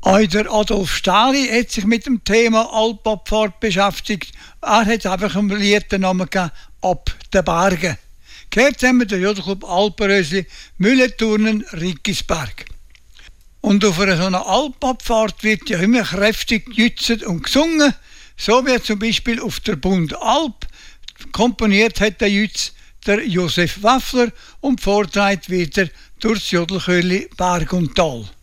Auch der Adolf Stahli hat sich mit dem Thema Alpabfahrt beschäftigt. Er hat einfach einen Lied den Namen gegeben, «Ab den Bergen». Gehört haben wir den Jodelclub Alpenrösli, Mühlenturnen, Rickisberg. Und auf einer so einer Alpabfahrt wird ja immer kräftig gejützt und gesungen, so wie zum Beispiel auf der Bund Alp. Komponiert hat der Jütz der Josef Waffler und vortragen wird er durchs Jodelchörli Berg und Tal.